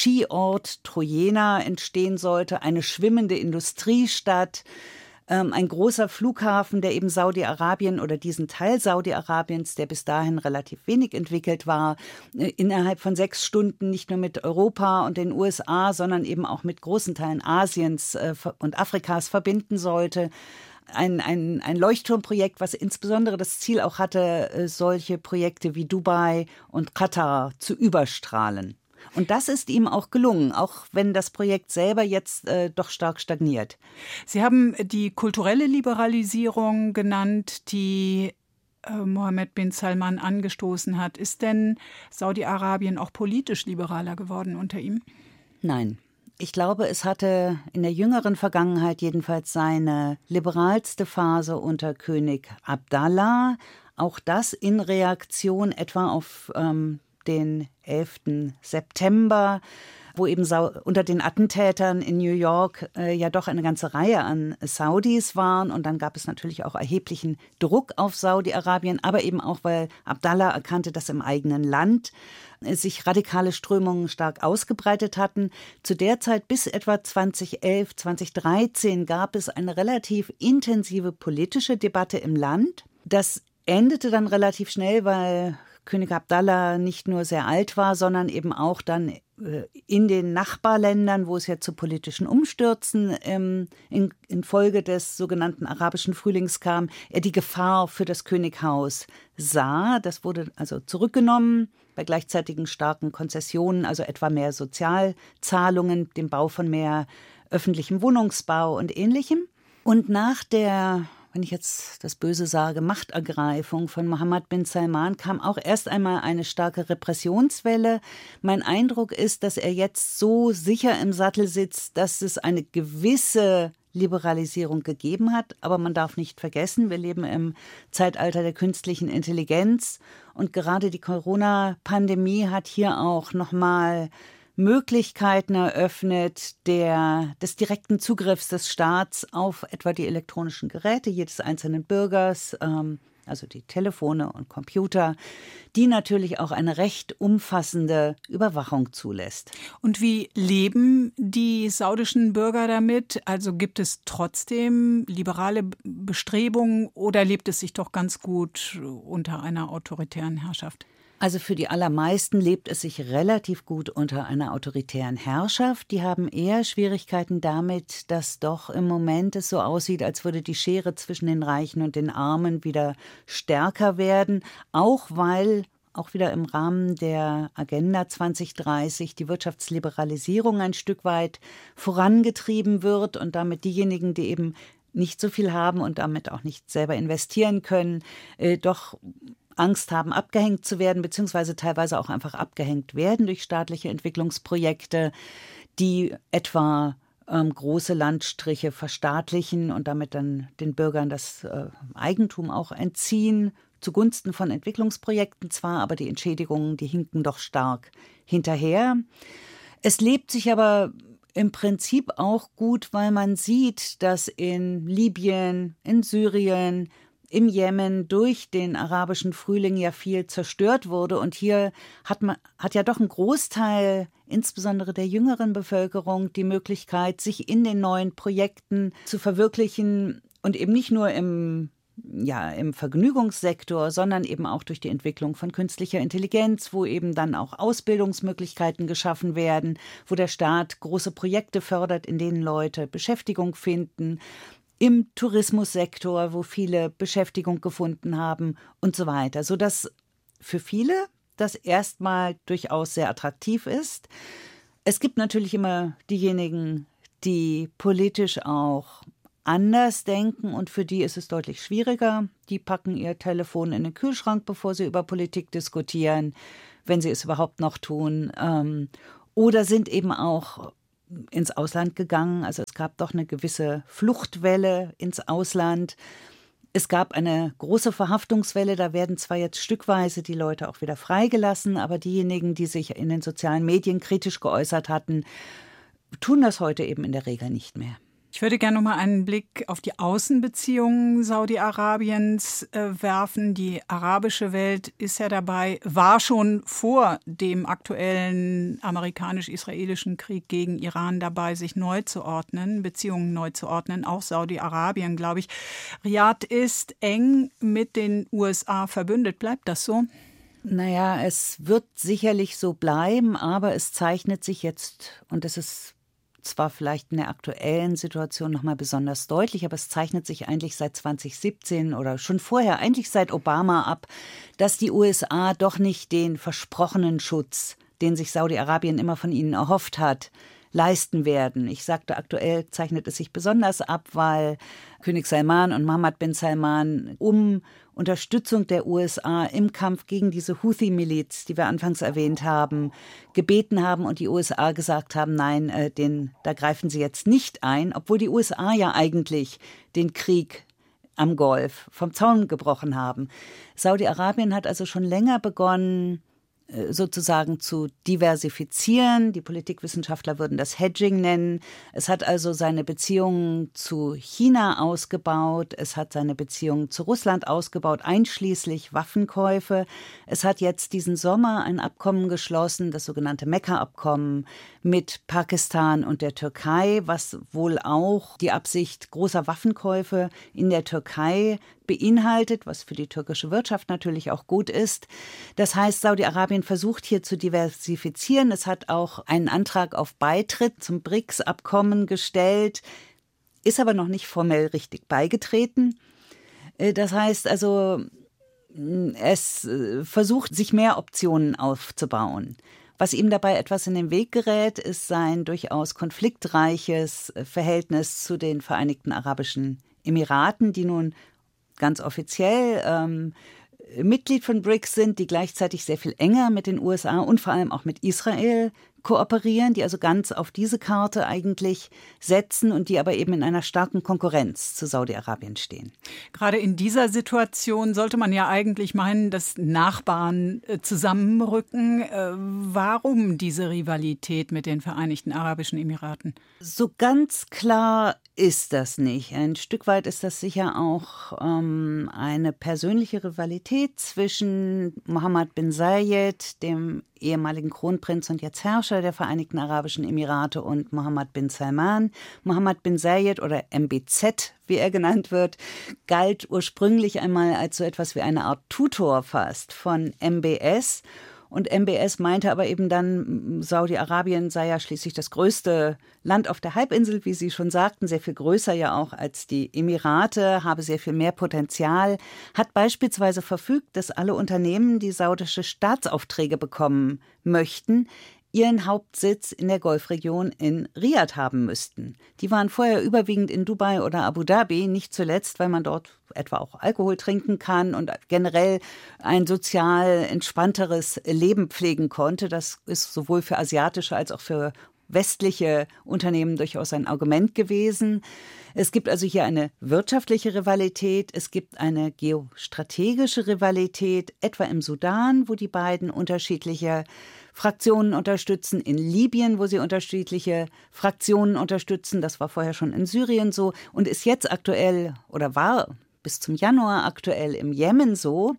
Speaker 15: Skiort Trojena entstehen sollte, eine schwimmende Industriestadt, ähm, ein großer Flughafen, der eben Saudi-Arabien oder diesen Teil Saudi-Arabiens, der bis dahin relativ wenig entwickelt war, äh, innerhalb von sechs Stunden nicht nur mit Europa und den U S A, sondern eben auch mit großen Teilen Asiens äh, und Afrikas verbinden sollte. Ein, ein, ein Leuchtturmprojekt, was insbesondere das Ziel auch hatte, äh, solche Projekte wie Dubai und Katar zu überstrahlen. Und das ist ihm auch gelungen, auch wenn das Projekt selber jetzt äh, doch stark stagniert.
Speaker 14: Sie haben die kulturelle Liberalisierung genannt, die äh, Mohammed bin Salman angestoßen hat. Ist denn Saudi-Arabien auch politisch liberaler geworden unter ihm?
Speaker 15: Nein. Ich glaube, es hatte in der jüngeren Vergangenheit jedenfalls seine liberalste Phase unter König Abdallah. Auch das in Reaktion etwa auf ähm, den elften September, wo eben Sau- unter den Attentätern in New York äh, ja doch eine ganze Reihe an Saudis waren. Und dann gab es natürlich auch erheblichen Druck auf Saudi-Arabien, aber eben auch, weil Abdallah erkannte, dass im eigenen Land äh, sich radikale Strömungen stark ausgebreitet hatten. Zu der Zeit bis etwa zweitausendelf, zweitausenddreizehn gab es eine relativ intensive politische Debatte im Land. Das endete dann relativ schnell, weil König Abdallah nicht nur sehr alt war, sondern eben auch dann in den Nachbarländern, wo es ja zu politischen Umstürzen ähm, in, in Folge des sogenannten arabischen Frühlings kam, er die Gefahr für das Könighaus sah. Das wurde also zurückgenommen bei gleichzeitigen starken Konzessionen, also etwa mehr Sozialzahlungen, dem Bau von mehr öffentlichem Wohnungsbau und Ähnlichem. Und nach der, wenn ich jetzt das Böse sage, Machtergreifung von Mohammed bin Salman kam auch erst einmal eine starke Repressionswelle. Mein Eindruck ist, dass er jetzt so sicher im Sattel sitzt, dass es eine gewisse Liberalisierung gegeben hat. Aber man darf nicht vergessen, wir leben im Zeitalter der künstlichen Intelligenz. Und gerade die Corona-Pandemie hat hier auch nochmal Möglichkeiten eröffnet der, des direkten Zugriffs des Staats auf etwa die elektronischen Geräte jedes einzelnen Bürgers, ähm, also die Telefone und Computer, die natürlich auch eine recht umfassende Überwachung zulässt.
Speaker 14: Und wie leben die saudischen Bürger damit? Also gibt es trotzdem liberale Bestrebungen oder lebt es sich doch ganz gut unter einer autoritären Herrschaft?
Speaker 15: Also für die allermeisten lebt es sich relativ gut unter einer autoritären Herrschaft. Die haben eher Schwierigkeiten damit, dass doch im Moment es so aussieht, als würde die Schere zwischen den Reichen und den Armen wieder stärker werden. Auch weil auch wieder im Rahmen der Agenda zwanzig dreißig die Wirtschaftsliberalisierung ein Stück weit vorangetrieben wird und damit diejenigen, die eben nicht so viel haben und damit auch nicht selber investieren können, äh, doch Angst haben, abgehängt zu werden, beziehungsweise teilweise auch einfach abgehängt werden durch staatliche Entwicklungsprojekte, die etwa ähm, große Landstriche verstaatlichen und damit dann den Bürgern das äh, Eigentum auch entziehen, zugunsten von Entwicklungsprojekten zwar, aber die Entschädigungen, die hinken doch stark hinterher. Es lebt sich aber im Prinzip auch gut, weil man sieht, dass in Libyen, in Syrien, im Jemen durch den arabischen Frühling ja viel zerstört wurde. Und hier hat man, hat ja doch ein Großteil, insbesondere der jüngeren Bevölkerung, die Möglichkeit, sich in den neuen Projekten zu verwirklichen und eben nicht nur im, ja, im Vergnügungssektor, sondern eben auch durch die Entwicklung von künstlicher Intelligenz, wo eben dann auch Ausbildungsmöglichkeiten geschaffen werden, wo der Staat große Projekte fördert, in denen Leute Beschäftigung finden, im Tourismussektor, wo viele Beschäftigung gefunden haben und so weiter, sodass für viele das erstmal durchaus sehr attraktiv ist. Es gibt natürlich immer diejenigen, die politisch auch anders denken und für die ist es deutlich schwieriger. Die packen ihr Telefon in den Kühlschrank, bevor sie über Politik diskutieren, wenn sie es überhaupt noch tun. Oder sind eben auch ins Ausland gegangen. Also es gab doch eine gewisse Fluchtwelle ins Ausland. Es gab eine große Verhaftungswelle, da werden zwar jetzt stückweise die Leute auch wieder freigelassen, aber diejenigen, die sich in den sozialen Medien kritisch geäußert hatten, tun das heute eben in der Regel nicht mehr.
Speaker 14: Ich würde gerne noch mal einen Blick auf die Außenbeziehungen Saudi-Arabiens äh, werfen. Die arabische Welt ist ja dabei, war schon vor dem aktuellen amerikanisch-israelischen Krieg gegen Iran dabei, sich neu zu ordnen, Beziehungen neu zu ordnen, auch Saudi-Arabien, glaube ich. Riad ist eng mit den U S A verbündet. Bleibt das so?
Speaker 15: Naja, es wird sicherlich so bleiben, aber es zeichnet sich jetzt, und das ist zwar vielleicht in der aktuellen Situation noch mal besonders deutlich, aber es zeichnet sich eigentlich seit zwanzig siebzehn oder schon vorher, eigentlich seit Obama ab, dass die U S A doch nicht den versprochenen Schutz, den sich Saudi-Arabien immer von ihnen erhofft hat, leisten werden. Ich sagte, aktuell zeichnet es sich besonders ab, weil König Salman und Mohammed bin Salman um Unterstützung der U S A im Kampf gegen diese Houthi-Miliz, die wir anfangs erwähnt haben, gebeten haben und die U S A gesagt haben, nein, äh, den, da greifen sie jetzt nicht ein, obwohl die U S A ja eigentlich den Krieg am Golf vom Zaun gebrochen haben. Saudi-Arabien hat also schon länger begonnen, sozusagen zu diversifizieren. Die Politikwissenschaftler würden das Hedging nennen. Es hat also seine Beziehungen zu China ausgebaut. Es hat seine Beziehungen zu Russland ausgebaut, einschließlich Waffenkäufe. Es hat jetzt diesen Sommer ein Abkommen geschlossen, das sogenannte Mekka-Abkommen mit Pakistan und der Türkei, was wohl auch die Absicht großer Waffenkäufe in der Türkei beinhaltet, was für die türkische Wirtschaft natürlich auch gut ist. Das heißt, Saudi-Arabien versucht hier zu diversifizieren. Es hat auch einen Antrag auf Beitritt zum B R I C S-Abkommen gestellt, ist aber noch nicht formell richtig beigetreten. Das heißt also, es versucht, sich mehr Optionen aufzubauen. Was ihm dabei etwas in den Weg gerät, ist sein durchaus konfliktreiches Verhältnis zu den Vereinigten Arabischen Emiraten, die nun ganz offiziell ähm, Mitglied von B R I C S sind, die gleichzeitig sehr viel enger mit den U S A und vor allem auch mit Israel kooperieren, die also ganz auf diese Karte eigentlich setzen und die aber eben in einer starken Konkurrenz zu Saudi-Arabien stehen.
Speaker 14: Gerade in dieser Situation sollte man ja eigentlich meinen, dass Nachbarn zusammenrücken. Warum diese Rivalität mit den Vereinigten Arabischen Emiraten?
Speaker 15: So ganz klar ist das nicht. Ein Stück weit ist das sicher auch ähm, eine persönliche Rivalität zwischen Mohammed bin Zayed, dem ehemaligen Kronprinz und jetzt Herrscher der Vereinigten Arabischen Emirate, und Mohammed bin Salman. Mohammed bin Zayed oder M B Z, wie er genannt wird, galt ursprünglich einmal als so etwas wie eine Art Tutor fast von M B S. Und M B S meinte aber eben dann, Saudi-Arabien sei ja schließlich das größte Land auf der Halbinsel, wie Sie schon sagten, sehr viel größer ja auch als die Emirate, habe sehr viel mehr Potenzial, hat beispielsweise verfügt, dass alle Unternehmen, die saudische Staatsaufträge bekommen möchten, ihren Hauptsitz in der Golfregion in Riad haben müssten. Die waren vorher überwiegend in Dubai oder Abu Dhabi, nicht zuletzt, weil man dort etwa auch Alkohol trinken kann und generell ein sozial entspannteres Leben pflegen konnte. Das ist sowohl für asiatische als auch für westliche Unternehmen durchaus ein Argument gewesen. Es gibt also hier eine wirtschaftliche Rivalität, es gibt eine geostrategische Rivalität, etwa im Sudan, wo die beiden unterschiedliche Fraktionen unterstützen, in Libyen, wo sie unterschiedliche Fraktionen unterstützen, das war vorher schon in Syrien so und ist jetzt aktuell oder war bis zum Januar aktuell im Jemen so,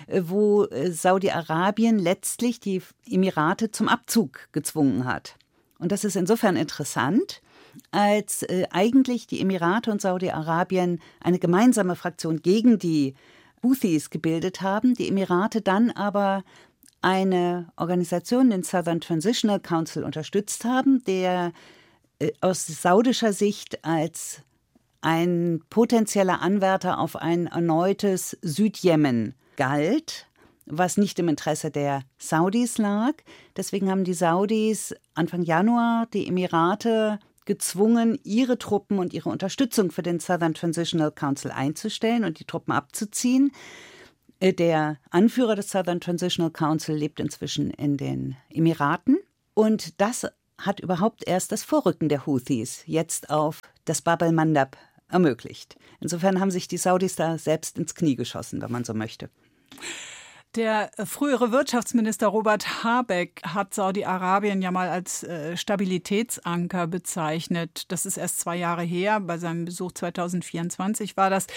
Speaker 15: wo Saudi-Arabien letztlich die Emirate zum Abzug gezwungen hat. Und das ist insofern interessant, als äh, eigentlich die Emirate und Saudi-Arabien eine gemeinsame Fraktion gegen die Houthis gebildet haben, die Emirate dann aber eine Organisation, den Southern Transitional Council, unterstützt haben, der äh, aus saudischer Sicht als ein potenzieller Anwärter auf ein erneutes Südjemen galt, was nicht im Interesse der Saudis lag. Deswegen haben die Saudis Anfang Januar die Emirate gezwungen, ihre Truppen und ihre Unterstützung für den Southern Transitional Council einzustellen und die Truppen abzuziehen. Der Anführer des Southern Transitional Council lebt inzwischen in den Emiraten. Und das hat überhaupt erst das Vorrücken der Houthis jetzt auf das Bab el-Mandab ermöglicht. Insofern haben sich die Saudis da selbst ins Knie geschossen, wenn man so möchte.
Speaker 14: Der frühere Wirtschaftsminister Robert Habeck hat Saudi-Arabien ja mal als Stabilitätsanker bezeichnet. Das ist erst zwei Jahre her, bei seinem Besuch zwanzig vierundzwanzig war das.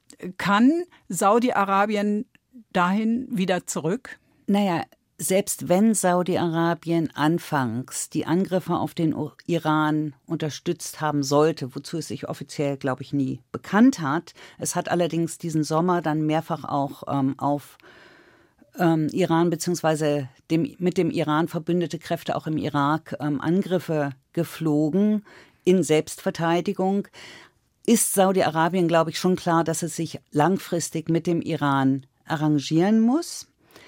Speaker 14: Kann Saudi-Arabien dahin wieder zurück?
Speaker 15: Naja, selbst wenn Saudi-Arabien anfangs die Angriffe auf den Iran unterstützt haben sollte, wozu es sich offiziell, glaube ich, nie bekannt hat, es hat allerdings diesen Sommer dann mehrfach auch ähm, auf ähm, Iran bzw. Dem, mit dem Iran verbündete Kräfte auch im Irak ähm, Angriffe geflogen in Selbstverteidigung. Ist Saudi-Arabien, glaube ich, schon klar, dass es sich langfristig mit dem Iran arrangieren muss.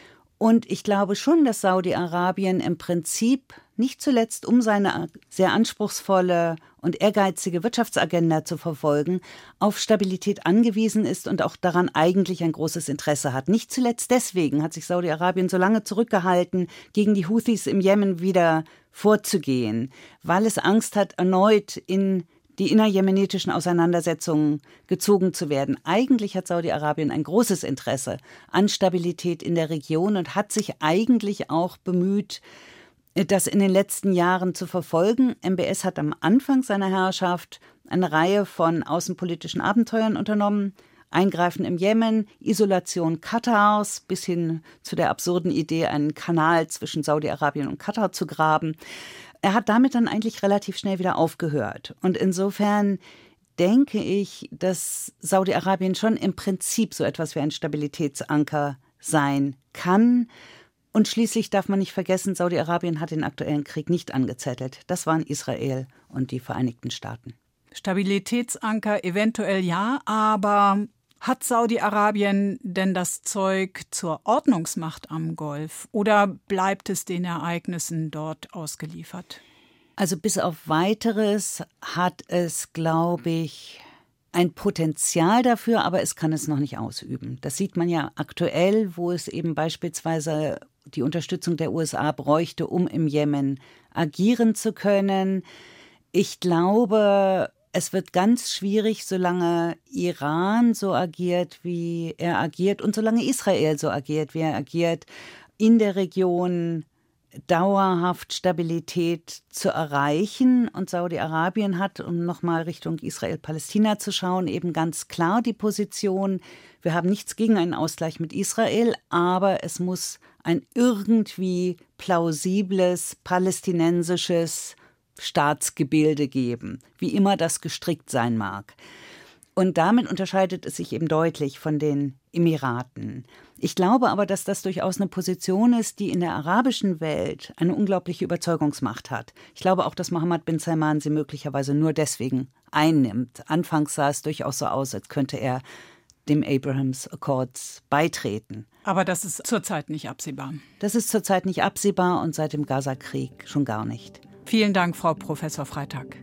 Speaker 15: Und ich glaube schon, dass Saudi-Arabien im Prinzip nicht zuletzt, um seine sehr anspruchsvolle und ehrgeizige Wirtschaftsagenda zu verfolgen, auf Stabilität angewiesen ist und auch daran eigentlich ein großes Interesse hat. Nicht zuletzt deswegen hat sich Saudi-Arabien so lange zurückgehalten, gegen die Houthis im Jemen wieder vorzugehen, weil es Angst hat, erneut in die innerjemenitischen Auseinandersetzungen gezogen zu werden. Eigentlich hat Saudi-Arabien ein großes Interesse an Stabilität in der Region und hat sich eigentlich auch bemüht, das in den letzten Jahren zu verfolgen. M B S hat am Anfang seiner Herrschaft eine Reihe von außenpolitischen Abenteuern unternommen. Eingreifen im Jemen, Isolation Katars bis hin zu der absurden Idee, einen Kanal zwischen Saudi-Arabien und Katar zu graben. Er hat damit dann eigentlich relativ schnell wieder aufgehört. Und insofern denke ich, dass Saudi-Arabien schon im Prinzip so etwas wie ein Stabilitätsanker sein kann. Und schließlich darf man nicht vergessen, Saudi-Arabien hat den aktuellen Krieg nicht angezettelt. Das waren Israel und die Vereinigten Staaten.
Speaker 14: Stabilitätsanker eventuell ja, aber hat Saudi-Arabien denn das Zeug zur Ordnungsmacht am Golf oder bleibt es den Ereignissen dort ausgeliefert?
Speaker 15: Also bis auf Weiteres hat es, glaube ich, ein Potenzial dafür, aber es kann es noch nicht ausüben. Das sieht man ja aktuell, wo es eben beispielsweise die Unterstützung der U S A bräuchte, um im Jemen agieren zu können. Ich glaube, es wird ganz schwierig, solange Iran so agiert, wie er agiert und solange Israel so agiert, wie er agiert, in der Region dauerhaft Stabilität zu erreichen. Und Saudi-Arabien hat, um nochmal Richtung Israel-Palästina zu schauen, eben ganz klar die Position, wir haben nichts gegen einen Ausgleich mit Israel, aber es muss ein irgendwie plausibles palästinensisches Staatsgebilde geben, wie immer das gestrickt sein mag. Und damit unterscheidet es sich eben deutlich von den Emiraten. Ich glaube aber, dass das durchaus eine Position ist, die in der arabischen Welt eine unglaubliche Überzeugungsmacht hat. Ich glaube auch, dass Mohammed bin Salman sie möglicherweise nur deswegen einnimmt. Anfangs sah es durchaus so aus, als könnte er dem Abrahams Accords beitreten.
Speaker 14: Aber das ist zurzeit nicht absehbar.
Speaker 15: Das ist zurzeit nicht absehbar und seit dem Gaza-Krieg schon gar nicht.
Speaker 14: Vielen Dank, Frau Professor Freitag.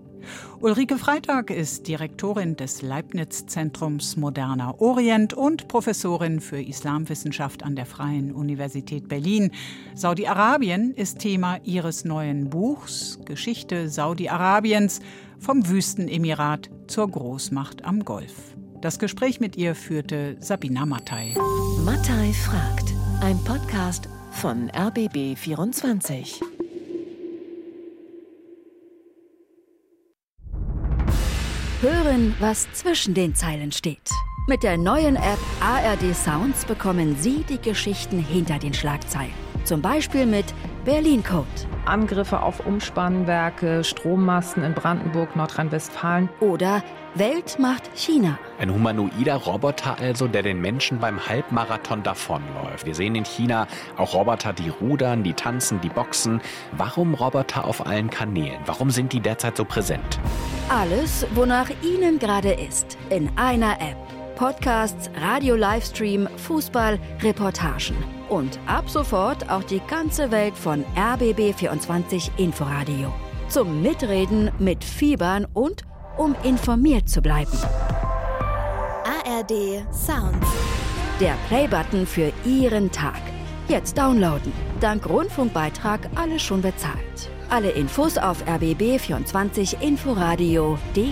Speaker 14: Ulrike Freitag ist Direktorin des Leibniz-Zentrums Moderner Orient und Professorin für Islamwissenschaft an der Freien Universität Berlin. Saudi-Arabien ist Thema ihres neuen Buchs Geschichte Saudi-Arabiens vom Wüstenemirat zur Großmacht am Golf. Das Gespräch mit ihr führte Sabina Mattei.
Speaker 16: Mattei fragt, ein Podcast von R B B vierundzwanzig.
Speaker 17: Hören, was zwischen den Zeilen steht. Mit der neuen App A R D Sounds bekommen Sie die Geschichten hinter den Schlagzeilen. Zum Beispiel mit Berlin Code.
Speaker 18: Angriffe auf Umspannwerke, Strommasten in Brandenburg, Nordrhein-Westfalen.
Speaker 17: Oder Welt macht China.
Speaker 19: Ein humanoider Roboter also, der den Menschen beim Halbmarathon davonläuft. Wir sehen in China auch Roboter, die rudern, die tanzen, die boxen. Warum Roboter auf allen Kanälen? Warum sind die derzeit so präsent?
Speaker 17: Alles, wonach Ihnen gerade ist, in einer App. Podcasts, Radio-Livestream, Fußball, Reportagen. Und ab sofort auch die ganze Welt von R B B vierundzwanzig Inforadio. Zum Mitreden, Mitfiebern und um informiert zu bleiben.
Speaker 16: A R D Sounds.
Speaker 17: Der Play-Button für Ihren Tag. Jetzt downloaden. Dank Rundfunkbeitrag alles schon bezahlt. Alle Infos auf r b b vierundzwanzig inforadio punkt de.